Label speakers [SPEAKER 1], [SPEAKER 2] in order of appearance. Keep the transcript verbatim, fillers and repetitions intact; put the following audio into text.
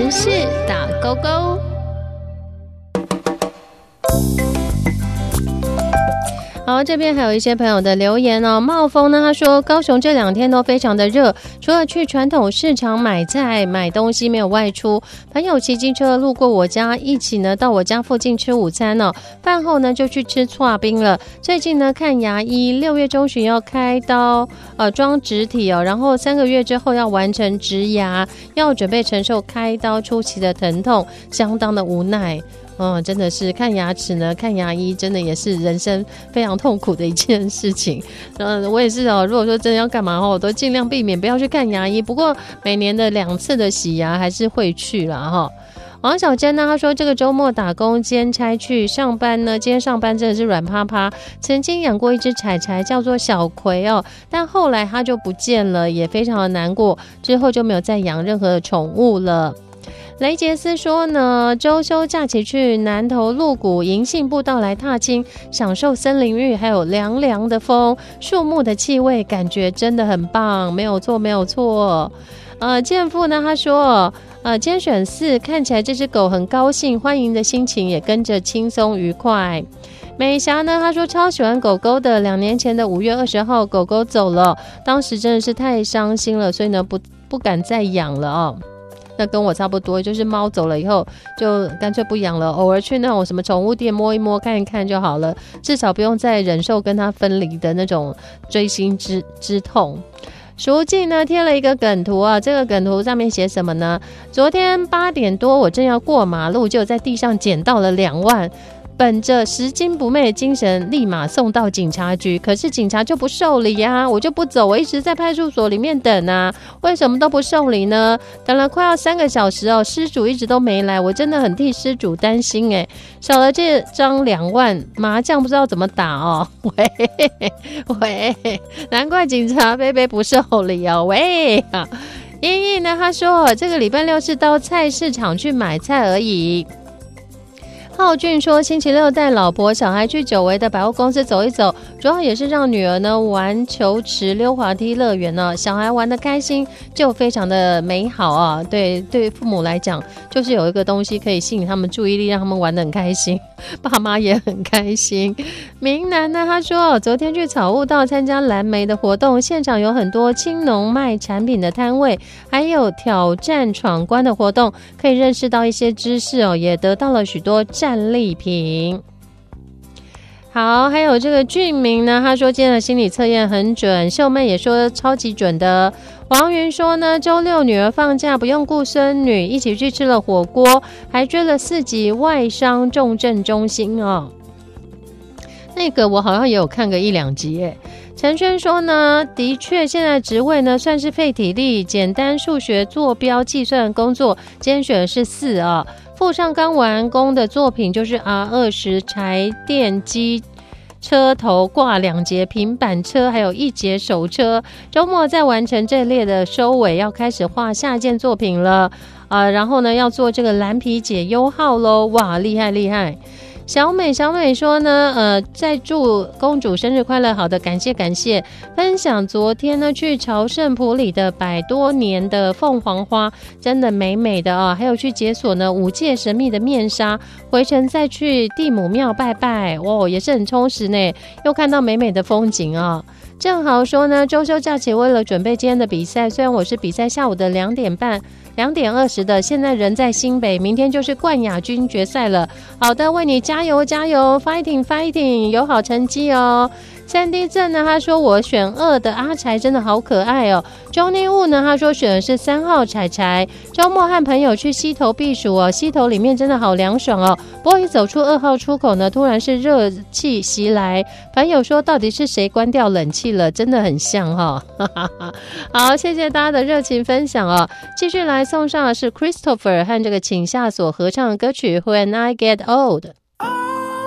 [SPEAKER 1] 人事打勾勾。好，这边还有一些朋友的留言哦。茂峰呢，他说高雄这两天都非常的热，除了去传统市场买菜买东西没有外出，朋友骑机车路过我家，一起呢到我家附近吃午餐哦。饭后呢就去吃剉冰了。最近呢看牙医，六月中旬要开刀，呃装植体哦，然后三个月之后要完成植牙，要准备承受开刀初期的疼痛，相当的无奈。嗯，真的是看牙齿呢，看牙医真的也是人生非常痛苦的一件事情。嗯，我也是哦，如果说真的要干嘛，我都尽量避免不要去看牙医。不过每年的两次的洗牙还是会去啦哈。王小珍呢，她说这个周末打工兼差去上班呢，今天上班真的是软趴趴。曾经养过一只柴柴叫做小葵哦，但后来它就不见了，也非常的难过，之后就没有再养任何的宠物了。雷杰斯说呢，周休假期去南投鹿谷银杏步道来踏青，享受森林浴，还有凉凉的风，树木的气味，感觉真的很棒。没有错，没有错。呃，健父呢，他说，呃，今天选四，看起来这只狗很高兴，欢迎的心情也跟着轻松愉快。美霞呢，她说超喜欢狗狗的，两年前的五月二十号，狗狗走了，当时真的是太伤心了，所以呢，不不敢再养了哦。那跟我差不多，就是猫走了以后就干脆不养了，偶尔去那种什么宠物店摸一摸看一看就好了，至少不用再忍受跟它分离的那种锥心之之痛。熟记呢贴了一个梗图啊，这个梗图上面写什么呢？昨天八点多我正要过马路，就在地上捡到了两万，本着拾金不昧的精神，立马送到警察局。可是警察就不受理啊，我就不走，我一直在派出所里面等啊，为什么都不受理呢？等了快要三个小时哦，失主一直都没来，我真的很替失主担心哎，少了这张两万，麻将不知道怎么打哦。喂喂，难怪警察贝贝不受理哦。喂啊，英英呢？他说这个礼拜六是到菜市场去买菜而已。浩俊说星期六带老婆小孩去久违的百货公司走一走，主要也是让女儿呢玩球池溜滑梯乐园呢，小孩玩得开心就非常的美好啊。对对父母来讲，就是有一个东西可以吸引他们注意力，让他们玩得很开心，爸妈也很开心。明南呢，他说昨天去草悟道参加蓝莓的活动，现场有很多青农卖产品的摊位，还有挑战闯关的活动，可以认识到一些知识哦，也得到了许多战利品。好，还有这个俊明呢，他说今天的心理测验很准，秀妹也说超级准的。王云说呢，周六女儿放假不用顾孙女，一起去吃了火锅，还追了四集外伤重症中心哦。那个我好像也有看个一两集耶。陈轩说呢，的确现在职位呢算是费体力，简单数学坐标计算工作，今天选的是四啊。附上刚完工的作品就是 R 二十 柴电机车头挂两节平板车，还有一节手车。周末再完成这列的收尾，要开始画下一件作品了。呃，然后呢，要做这个蓝皮解忧号咯。哇，厉害厉害！小美小美说呢，呃，在祝公主生日快乐。好的，感谢感谢。分享昨天呢去朝圣埔里的百多年的凤凰花，真的美美的啊！还有去解锁呢五界神秘的面纱，回程再去地母庙拜拜，哦，也是很充实呢，又看到美美的风景啊。正好说呢，周休假期为了准备今天的比赛，虽然我是比赛下午的两点半。两点二十的，现在人在新北，明天就是冠亚军决赛了。好的，为你加油加油 ，fighting fighting， 有好成绩哦。三 D 正呢，他说我选二的阿柴真的好可爱哦。Johnny Wu 呢，他说选的是三号柴柴。周末和朋友去溪头避暑哦，溪头里面真的好凉爽哦。不过一走出二号出口呢，突然是热气袭来。朋友说到底是谁关掉冷气了？真的很像哈、哦。好，谢谢大家的热情分享哦。继续来送上的是 Christopher 和这个请下所合唱的歌曲 When I Get Old。